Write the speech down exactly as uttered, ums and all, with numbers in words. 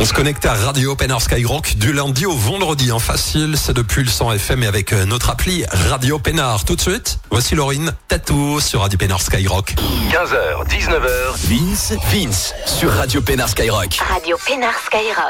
On se connecte à Radio Pénard Skyrock du lundi au vendredi en facile, c'est depuis le cent F M et avec notre appli Radio Pénard. Tout de suite, voici Laurine Tatou sur Radio Pénard Skyrock. quinze heures, dix-neuf heures, Vince, Vince sur Radio Pénard Skyrock. Radio Pénard Skyrock.